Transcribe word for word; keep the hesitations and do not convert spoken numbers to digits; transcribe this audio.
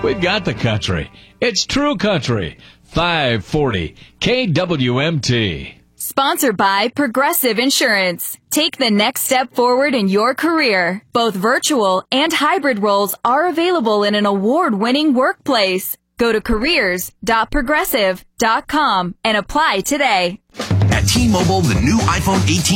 We've got the country. It's True Country. five forty K W M T. Sponsored by Progressive Insurance. Take the next step forward in your career. Both virtual and hybrid roles are available in an award-winning workplace. Go to careers dot progressive dot com and apply today. At T-Mobile, the new iPhone eighteen